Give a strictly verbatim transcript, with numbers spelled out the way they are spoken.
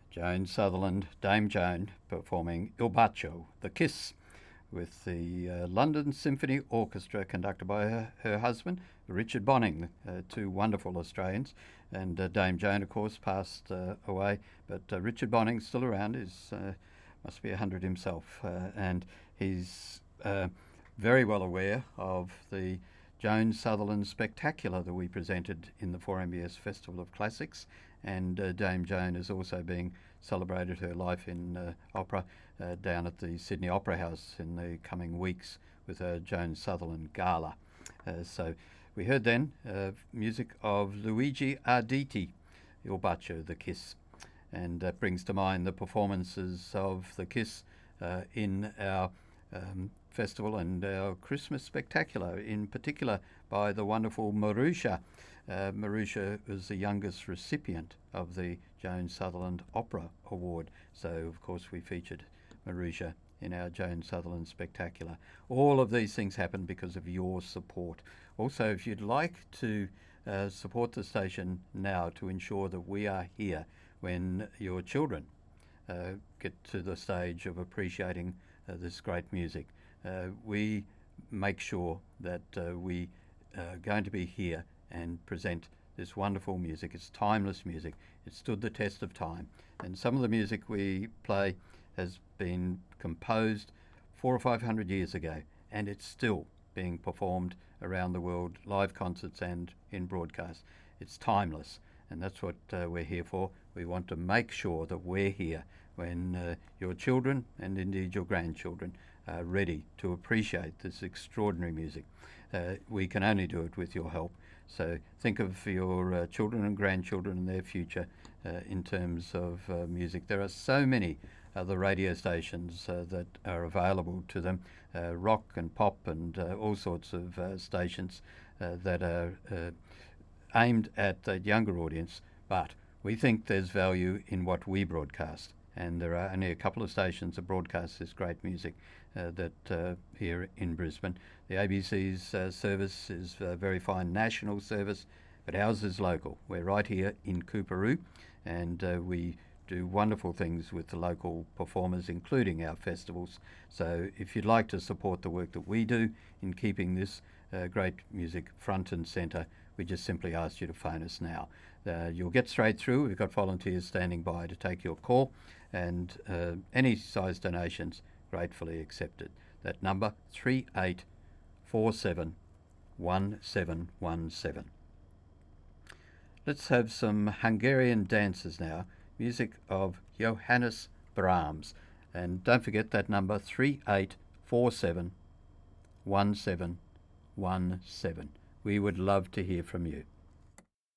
Joan Sutherland, Dame Joan, performing Il Bacio, The Kiss, with the uh, London Symphony Orchestra conducted by her, her husband, Richard Bonning, uh, two wonderful Australians. And uh, Dame Joan, of course, passed uh, away, but uh, Richard Bonning, still around, is uh, must be a hundred himself, uh, and he's uh, very well aware of the Joan Sutherland Spectacular that we presented in the four M B S Festival of Classics, and uh, Dame Joan is also being celebrated her life in uh, opera uh, down at the Sydney Opera House in the coming weeks with a Joan Sutherland Gala. Uh, so we heard then uh, music of Luigi Arditi, Il Bacio, The Kiss, and that brings to mind the performances of The Kiss uh, in our um, festival and our Christmas Spectacular, in particular by the wonderful Marusha. Uh, Marusha was the youngest recipient of the Joan Sutherland Opera Award, so of course we featured Marusha in our Joan Sutherland Spectacular. All of these things happen because of your support. Also, if you'd like to uh, support the station now to ensure that we are here when your children uh, get to the stage of appreciating uh, this great music, uh, we make sure that uh, we are going to be here and present this wonderful music. It's timeless music. It stood the test of time. And some of the music we play has been composed four or five hundred years ago, and it's still being performed around the world, live concerts and in broadcast. It's timeless, and that's what uh, we're here for. We want to make sure that we're here when uh, your children and indeed your grandchildren are ready to appreciate this extraordinary music. Uh, we can only do it with your help. So think of your uh, children and grandchildren and their future uh, in terms of uh, music. There are so many other radio stations uh, that are available to them, uh, rock and pop and uh, all sorts of uh, stations uh, that are uh, aimed at the younger audience, but we think there's value in what we broadcast, and there are only a couple of stations that broadcast this great music uh, that uh, here in Brisbane. The A B C's uh, service is a very fine national service, but ours is local. We're right here in Coorparoo, and uh, we do wonderful things with the local performers, including our festivals. So if you'd like to support the work that we do in keeping this uh, great music front and centre, we just simply ask you to phone us now. Uh, you'll get straight through. We've got volunteers standing by to take your call, and uh, any size donations gratefully accepted. That number, three eight four seven one seven one seven. Let's have some Hungarian dances now, music of Johannes Brahms. And don't forget that number, three eight four seven one seven one seven. We would love to hear from you.